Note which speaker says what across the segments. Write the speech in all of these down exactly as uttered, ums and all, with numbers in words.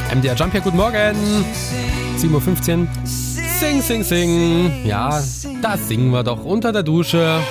Speaker 1: M D R Jump hier, guten Morgen. sieben Uhr fünfzehn. Sing, sing, sing. Ja, das singen wir doch unter der Dusche.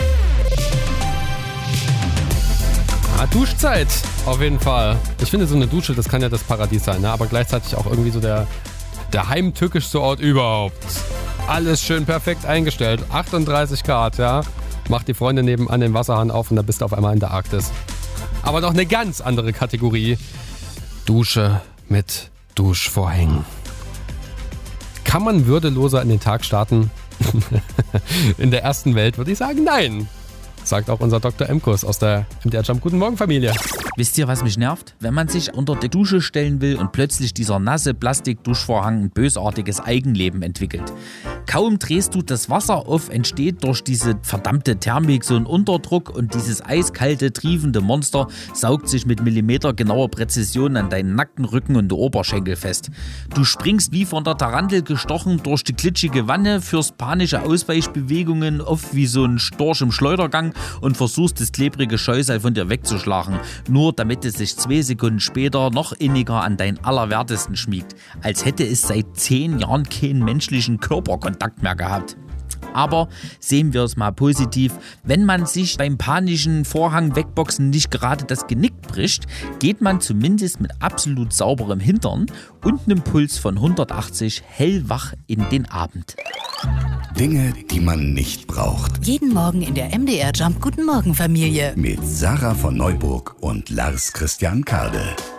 Speaker 1: Ah, Duschzeit, auf jeden Fall. Ich finde, so eine Dusche, das kann ja das Paradies sein, ne? Aber gleichzeitig auch irgendwie so der, der heimtückischste Ort überhaupt. Alles schön perfekt eingestellt. achtunddreißig Grad, ja. Macht die Freunde nebenan den Wasserhahn auf und dann bist du auf einmal in der Arktis. Aber noch eine ganz andere Kategorie. Dusche mit Duschvorhängen. Kann man würdeloser in den Tag starten? In der ersten Welt würde ich sagen, nein. Sagt auch unser Doktor Emkus aus der M D R Jump. Guten Morgen, Familie.
Speaker 2: Wisst ihr, was mich nervt? Wenn man sich unter die Dusche stellen will und plötzlich dieser nasse Plastikduschvorhang ein bösartiges Eigenleben entwickelt. Kaum drehst du das Wasser auf, entsteht durch diese verdammte Thermik so ein Unterdruck und dieses eiskalte, triefende Monster saugt sich mit millimetergenauer Präzision an deinen nackten Rücken und Oberschenkel fest. Du springst wie von der Tarantel gestochen durch die glitschige Wanne, führst panische Ausweichbewegungen, oft wie so ein Storch im Schleudergang und versuchst das klebrige Scheusal von dir wegzuschlagen, nur damit es sich zwei Sekunden später noch inniger an deinen Allerwertesten schmiegt, als hätte es seit zehn Jahren keinen menschlichen Körperkontakt mehr gehabt. Aber sehen wir es mal positiv, wenn man sich beim panischen Vorhang wegboxen nicht gerade das Genick bricht, geht man zumindest mit absolut sauberem Hintern und einem Puls von hundertachtzig hellwach in den Abend.
Speaker 3: Dinge, die man nicht braucht.
Speaker 4: Jeden Morgen in der M D R Jump Guten Morgen Familie.
Speaker 3: Mit Sarah von Neuburg und Lars Christian Kade.